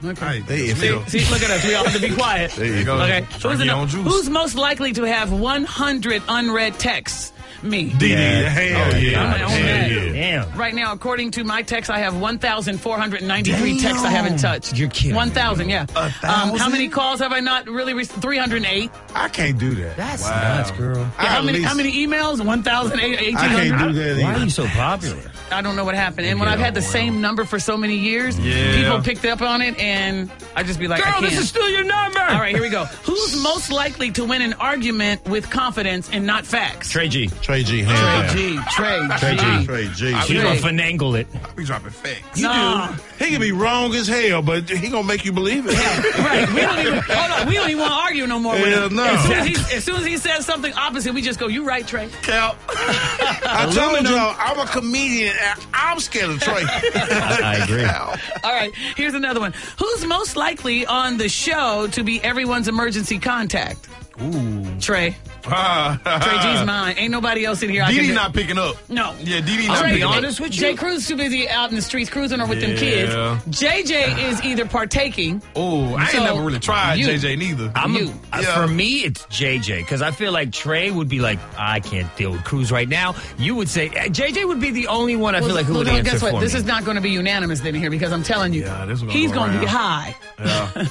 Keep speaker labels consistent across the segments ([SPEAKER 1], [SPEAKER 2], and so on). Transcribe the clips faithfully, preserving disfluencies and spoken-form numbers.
[SPEAKER 1] Okay.
[SPEAKER 2] Hey,
[SPEAKER 1] see, see, look at us. We all have to be quiet.
[SPEAKER 2] There you go.
[SPEAKER 1] Okay. Who's, the, who's most likely to have one hundred unread texts? Me.
[SPEAKER 2] Dee Dee.
[SPEAKER 3] Yeah.
[SPEAKER 2] Hell
[SPEAKER 1] Oh,
[SPEAKER 2] yeah.
[SPEAKER 1] I'm on that.
[SPEAKER 2] Hell yeah.
[SPEAKER 3] Damn.
[SPEAKER 1] Right now, according to my text, I have one thousand four hundred ninety-three texts I haven't touched.
[SPEAKER 3] You're kidding.
[SPEAKER 1] one thousand, yeah.
[SPEAKER 2] A
[SPEAKER 1] Um,
[SPEAKER 2] thousand?
[SPEAKER 1] how many calls have I not really received? three hundred eight.
[SPEAKER 2] I can't do that.
[SPEAKER 3] That's
[SPEAKER 2] wow.
[SPEAKER 3] nuts, girl.
[SPEAKER 1] Yeah,
[SPEAKER 2] I
[SPEAKER 1] how
[SPEAKER 2] at
[SPEAKER 1] many
[SPEAKER 2] least-
[SPEAKER 1] How many emails? one thousand eighteen
[SPEAKER 2] I
[SPEAKER 1] hundred.
[SPEAKER 2] can't do that
[SPEAKER 3] Why
[SPEAKER 2] either.
[SPEAKER 3] are you so popular?
[SPEAKER 1] I don't know what happened. And when I've had the same number for so many years,
[SPEAKER 2] Yeah.
[SPEAKER 1] people picked up on it, and I just be like, I
[SPEAKER 3] Girl,
[SPEAKER 1] can't.
[SPEAKER 3] this is still your number.
[SPEAKER 1] All right, here we go. Who's most likely to win an argument with confidence and not facts?
[SPEAKER 3] Trey G.
[SPEAKER 2] Trey G. Hands
[SPEAKER 1] Trey G. Trey G.
[SPEAKER 3] Trey G.
[SPEAKER 2] Trey G.
[SPEAKER 3] He's gonna finagle it.
[SPEAKER 4] I be dropping facts.
[SPEAKER 2] You
[SPEAKER 1] Nah.
[SPEAKER 2] do. He can be wrong as hell, but he gonna make you believe it.
[SPEAKER 1] Right. We don't even hold on. We don't even want to argue no more with
[SPEAKER 2] Hell
[SPEAKER 1] him.
[SPEAKER 2] no.
[SPEAKER 1] As soon as, he, as soon as he says something opposite, we just go, "You right, Trey."
[SPEAKER 4] Cap.
[SPEAKER 2] I told y'all, I'm a comedian. And I'm scared of Trey.
[SPEAKER 3] I, I agree.
[SPEAKER 1] All right. Here's another one. Who's most likely on the show to be everyone's emergency contact?
[SPEAKER 4] Ooh.
[SPEAKER 1] Trey. Trey G's mine. Ain't nobody else in here. I
[SPEAKER 4] Dee
[SPEAKER 1] can
[SPEAKER 4] Dee
[SPEAKER 1] do-
[SPEAKER 4] not picking up.
[SPEAKER 1] No.
[SPEAKER 4] Yeah, Dee Dee
[SPEAKER 1] I'll
[SPEAKER 4] not
[SPEAKER 1] be
[SPEAKER 4] picking up.
[SPEAKER 3] honest with you.
[SPEAKER 1] Jay Cruz too busy out in the streets cruising or with them kids.
[SPEAKER 4] Yeah.
[SPEAKER 1] J J is either partaking.
[SPEAKER 4] Oh, I
[SPEAKER 1] So,
[SPEAKER 4] ain't never really tried
[SPEAKER 1] you.
[SPEAKER 4] J J neither.
[SPEAKER 3] I'm
[SPEAKER 1] You.
[SPEAKER 3] uh,
[SPEAKER 4] Yeah.
[SPEAKER 3] For me, it's J J because I feel like Trey would be like, I can't deal with Cruz right now. You would say uh, J J would be the only one I feel like who
[SPEAKER 1] Well,
[SPEAKER 3] would
[SPEAKER 1] no,
[SPEAKER 3] answer
[SPEAKER 1] guess what?
[SPEAKER 3] for
[SPEAKER 1] This
[SPEAKER 3] me.
[SPEAKER 1] is not going to be unanimous then here because I'm telling you,
[SPEAKER 4] Yeah, this is gonna
[SPEAKER 1] he's
[SPEAKER 4] go
[SPEAKER 1] going to be
[SPEAKER 4] around.
[SPEAKER 1] high.
[SPEAKER 4] Yeah.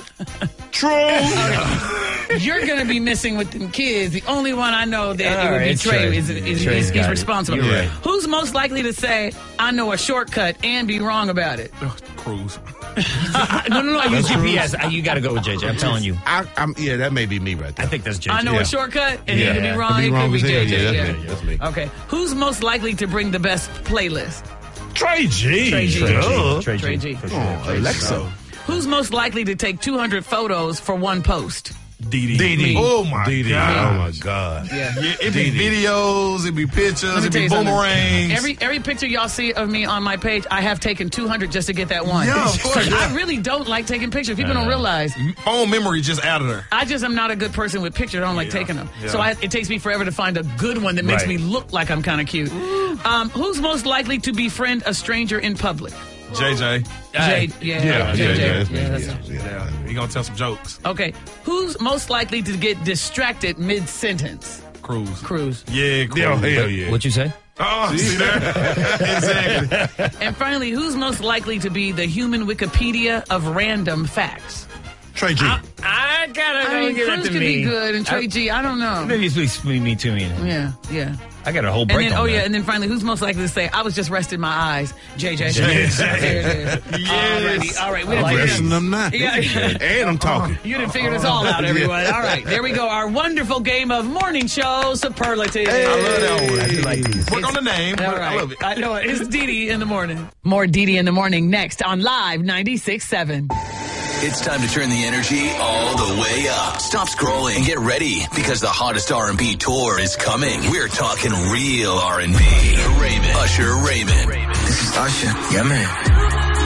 [SPEAKER 2] True.
[SPEAKER 1] You're going to be missing with them kids. The only one I know that
[SPEAKER 3] All
[SPEAKER 1] it would
[SPEAKER 3] right,
[SPEAKER 1] be
[SPEAKER 3] it's
[SPEAKER 1] Trey
[SPEAKER 3] Trey.
[SPEAKER 1] is, is,
[SPEAKER 3] Trey's
[SPEAKER 1] is,
[SPEAKER 3] got
[SPEAKER 1] he's
[SPEAKER 3] it.
[SPEAKER 1] responsible.
[SPEAKER 3] You're right.
[SPEAKER 1] Who's most likely to say, I know a shortcut and be wrong about it?
[SPEAKER 4] Cruz.
[SPEAKER 3] no, no, no. I use G P S. I, you got to go with J J. I'm telling you.
[SPEAKER 2] I, I'm, yeah, that may be me right there.
[SPEAKER 3] I think that's J J.
[SPEAKER 1] I know
[SPEAKER 2] Yeah.
[SPEAKER 1] a shortcut and
[SPEAKER 2] Yeah.
[SPEAKER 1] he could be wrong.
[SPEAKER 2] Could be
[SPEAKER 1] It
[SPEAKER 2] wrong
[SPEAKER 1] could be
[SPEAKER 2] as hell.
[SPEAKER 1] J J.
[SPEAKER 2] Yeah,
[SPEAKER 1] Yeah,
[SPEAKER 2] that's me. That's me.
[SPEAKER 1] Okay. Who's most likely to bring the best playlist?
[SPEAKER 2] Trey G.
[SPEAKER 1] Trey G.
[SPEAKER 2] Duh.
[SPEAKER 3] Trey G.
[SPEAKER 1] Trey G.
[SPEAKER 3] For sure.
[SPEAKER 2] Oh, Alexa.
[SPEAKER 1] Who's most likely to take two hundred photos for one post?
[SPEAKER 4] Dee Dee.
[SPEAKER 2] Dee Dee.
[SPEAKER 4] Oh my
[SPEAKER 2] Dee Dee.
[SPEAKER 4] god.
[SPEAKER 2] Oh my God.
[SPEAKER 1] Yeah.
[SPEAKER 4] Yeah, it be
[SPEAKER 2] Dee Dee.
[SPEAKER 4] videos, it be pictures,
[SPEAKER 1] Let me
[SPEAKER 4] it
[SPEAKER 1] tell
[SPEAKER 4] be
[SPEAKER 1] you something.
[SPEAKER 4] boomerangs.
[SPEAKER 1] Every every picture y'all see of me on my page, I have taken two hundred just to get that one.
[SPEAKER 4] Yeah, of course,
[SPEAKER 1] 'Cause
[SPEAKER 4] yeah.
[SPEAKER 1] I really don't like taking pictures. People don't realize.
[SPEAKER 4] phone memory just out of there.
[SPEAKER 1] I just am not a good person with pictures. I don't like
[SPEAKER 4] Yeah,
[SPEAKER 1] taking them.
[SPEAKER 4] yeah.
[SPEAKER 1] So I, it takes me forever to find a good one that makes
[SPEAKER 3] Right.
[SPEAKER 1] me look like I'm kind of cute. Um, who's most likely to befriend a stranger in public?
[SPEAKER 4] J J.
[SPEAKER 1] Jay, yeah,
[SPEAKER 2] Yeah,
[SPEAKER 1] J J.
[SPEAKER 2] yeah, yeah, that's me.
[SPEAKER 1] Yeah,
[SPEAKER 2] Yeah,
[SPEAKER 1] that's-
[SPEAKER 2] yeah,
[SPEAKER 4] Yeah, he gonna tell some jokes.
[SPEAKER 1] Okay. Who's most likely to get distracted mid-sentence?
[SPEAKER 4] Cruz.
[SPEAKER 1] Cruz.
[SPEAKER 4] Yeah, Cruz.
[SPEAKER 2] Yeah, hell yeah.
[SPEAKER 3] What you say?
[SPEAKER 4] Oh, see there? Exactly.
[SPEAKER 1] And finally, who's most likely to be the human Wikipedia of random facts?
[SPEAKER 2] Trey G.
[SPEAKER 3] I gotta
[SPEAKER 1] I mean, Cruz could be good, and Trey G, I don't know.
[SPEAKER 3] Maybe it's me, me too. Me.
[SPEAKER 1] Yeah, yeah.
[SPEAKER 3] I got a whole
[SPEAKER 1] And
[SPEAKER 3] break
[SPEAKER 1] then,
[SPEAKER 3] on
[SPEAKER 1] oh yeah,
[SPEAKER 3] that.
[SPEAKER 1] and then finally, who's most likely to say, "I was just resting my eyes"? J J.
[SPEAKER 4] J J.
[SPEAKER 1] There it is. Alrighty, all right, we done
[SPEAKER 2] I'm
[SPEAKER 1] figured
[SPEAKER 2] resting
[SPEAKER 1] it-
[SPEAKER 2] them now.
[SPEAKER 1] Yeah, yeah.
[SPEAKER 2] And I'm talking.
[SPEAKER 1] You didn't figure this all out, everyone. All right, there we go. Our wonderful game of morning show superlatives.
[SPEAKER 4] I love that one.
[SPEAKER 3] I do like these.
[SPEAKER 4] Work on the name.
[SPEAKER 1] All
[SPEAKER 4] but
[SPEAKER 1] right.
[SPEAKER 4] I love it.
[SPEAKER 1] I know it. It's Dee Dee in the morning. More Dee Dee in the morning next on Live ninety-six point seven.
[SPEAKER 5] It's time to turn the energy all the way up. Stop scrolling and get ready because the hottest R and B tour is coming. We're talking real R and B. Raymond, Usher Raymond.
[SPEAKER 6] This is Usher. Yeah, man.